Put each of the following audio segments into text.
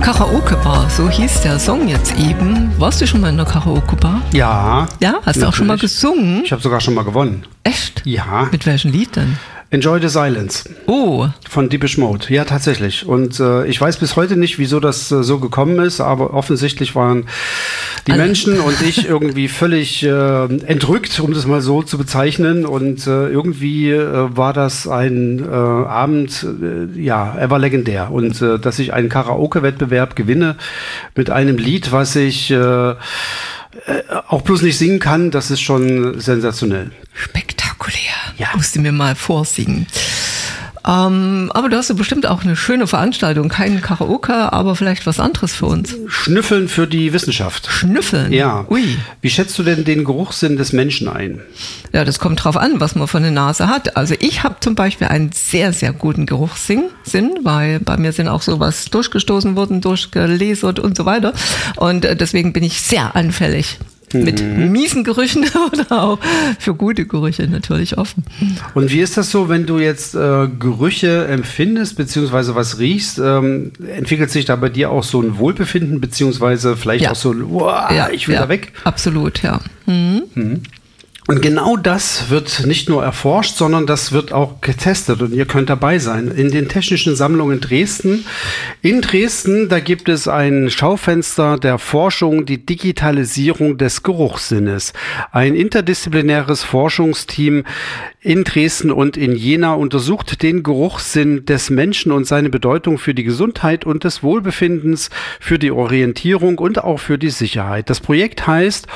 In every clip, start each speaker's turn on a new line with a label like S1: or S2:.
S1: Karaoke-Bar, so hieß der Song jetzt eben. Warst du schon mal in der Karaoke-Bar?
S2: Ja.
S1: Ja? Hast du auch schon mal gesungen?
S2: Ich habe sogar schon mal gewonnen.
S1: Echt?
S2: Ja.
S1: Mit welchem Lied denn?
S2: Enjoy the Silence.
S1: Oh.
S2: Von Depeche Mode. Ja, tatsächlich. Und ich weiß bis heute nicht, wieso das so gekommen ist, aber offensichtlich waren die Menschen und ich irgendwie völlig entrückt, um das mal so zu bezeichnen. Und irgendwie war das ein Abend, er war legendär. Und dass ich einen Karaoke-Wettbewerb gewinne mit einem Lied, was ich auch bloß nicht singen kann, das ist schon sensationell.
S1: Spektakulär.
S2: Ja.
S1: Musst du mir mal vorsingen. Aber du hast ja bestimmt auch eine schöne Veranstaltung. Kein Karaoke, aber vielleicht was anderes für uns.
S2: Schnüffeln für die Wissenschaft.
S1: Schnüffeln?
S2: Ja.
S1: Ui.
S2: Wie schätzt du denn den Geruchssinn des Menschen ein?
S1: Ja, das kommt drauf an, was man von der Nase hat. Also ich habe zum Beispiel einen sehr, sehr guten Geruchssinn, weil bei mir sind auch sowas durchgestoßen worden, durchgelasert und so weiter. Und deswegen bin ich sehr anfällig. Mit miesen Gerüchen oder auch für gute Gerüche natürlich offen.
S2: Und wie ist das so, wenn du jetzt Gerüche empfindest, beziehungsweise was riechst? Entwickelt sich da bei dir auch so ein Wohlbefinden, beziehungsweise vielleicht auch so ein, ich will da weg?
S1: Absolut, ja. Mhm.
S2: Und genau das wird nicht nur erforscht, sondern das wird auch getestet und ihr könnt dabei sein. In den Technischen Sammlungen Dresden. In Dresden, da gibt es ein Schaufenster der Forschung, die Digitalisierung des Geruchssinnes. Ein interdisziplinäres Forschungsteam in Dresden und in Jena untersucht den Geruchssinn des Menschen und seine Bedeutung für die Gesundheit und des Wohlbefindens, für die Orientierung und auch für die Sicherheit. Das Projekt heißt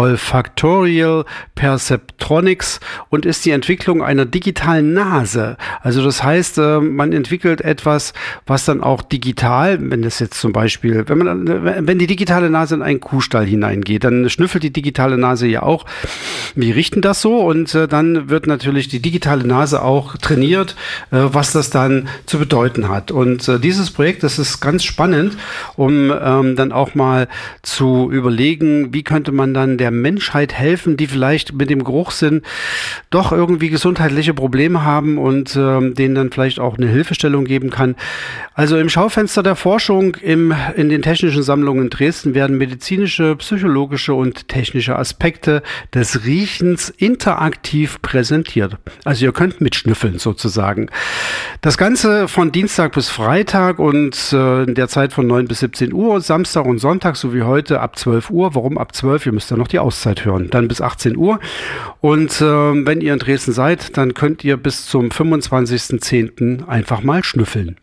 S2: Olfactorial Perceptronics und ist die Entwicklung einer digitalen Nase. Also das heißt, man entwickelt etwas, was dann auch digital, wenn das jetzt zum Beispiel, wenn die digitale Nase in einen Kuhstall hineingeht, dann schnüffelt die digitale Nase ja auch, wie riecht denn das so? Und dann wird natürlich die digitale Nase auch trainiert, was das dann zu bedeuten hat. Und dieses Projekt, das ist ganz spannend, um dann auch mal zu überlegen, wie könnte man dann der Menschheit helfen, die vielleicht mit dem Geruchssinn doch irgendwie gesundheitliche Probleme haben und denen dann vielleicht auch eine Hilfestellung geben kann. Also im Schaufenster der Forschung in den Technischen Sammlungen Dresden werden medizinische, psychologische und technische Aspekte des Riechens interaktiv präsentiert. Also ihr könnt mitschnüffeln sozusagen. Das Ganze von Dienstag bis Freitag und in der Zeit von 9 bis 17 Uhr, Samstag und Sonntag, so wie heute, ab 12 Uhr. Warum ab 12? Ihr müsst ja noch die Auszeit hören. Dann bis 18 Uhr. Und wenn ihr in Dresden seid, dann könnt ihr bis zum 25.10. einfach mal schnüffeln.